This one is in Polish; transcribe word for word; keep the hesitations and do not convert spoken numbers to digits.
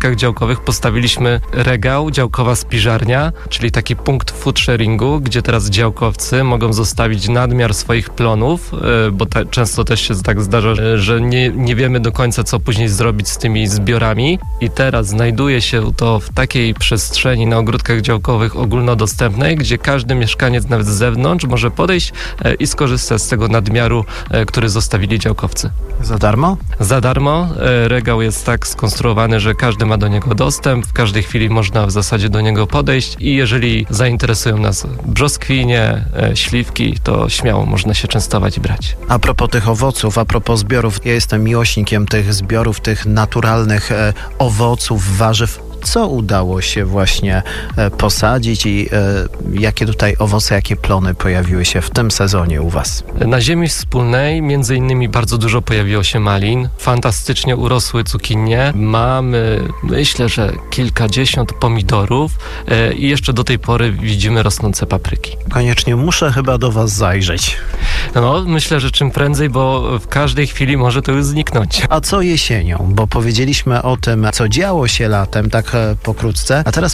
ogródkach działkowych postawiliśmy regał, działkowa spiżarnia, czyli taki punkt food sharingu, gdzie teraz działkowcy mogą zostawić nadmiar swoich plonów, bo ta, często też się tak zdarza, że nie, nie wiemy do końca, co później zrobić z tymi zbiorami. I teraz znajduje się to w takiej przestrzeni na ogródkach działkowych ogólnodostępnej, gdzie każdy mieszkaniec nawet z zewnątrz może podejść i skorzystać z tego nadmiaru, który zostawili działkowcy. Za darmo? Za darmo. Regał jest tak skonstruowany, że każdy ma do niego dostęp. W każdej chwili można w zasadzie do niego podejść i jeżeli zainteresują nas brzoskwinie, śliwki, to śmiało można się częstować i brać. A propos tych owoców, a propos zbiorów, ja jestem miłośnikiem tych zbiorów, tych naturalnych e, owoców, warzyw. Co udało się właśnie e, posadzić i e, jakie tutaj owoce, jakie plony pojawiły się w tym sezonie u was? Na ziemi wspólnej między innymi bardzo dużo pojawiło się malin, fantastycznie urosły cukinie, mamy myślę, że kilkadziesiąt pomidorów e, i jeszcze do tej pory widzimy rosnące papryki. Koniecznie muszę chyba do was zajrzeć. No, myślę, że czym prędzej, bo w każdej chwili może to już zniknąć. A co jesienią? Bo powiedzieliśmy o tym, co działo się latem, tak pokrótce, a teraz